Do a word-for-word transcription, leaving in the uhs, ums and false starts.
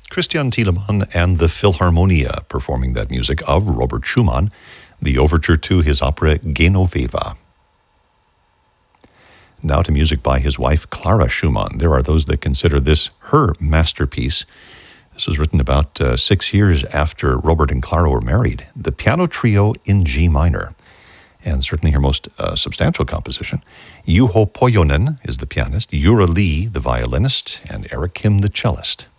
Christian Thielemann and the Philharmonia performing that music of Robert Schumann, the overture to his opera Genoveva. Now to music by his wife, Clara Schumann. There are those that consider this her masterpiece. This was written about uh, six years after Robert and Clara were married. The Piano Trio in G minor, and certainly her most uh, substantial composition. Juho Pojonen is the pianist, Jura Lee the violinist, and Eric Kim the cellist.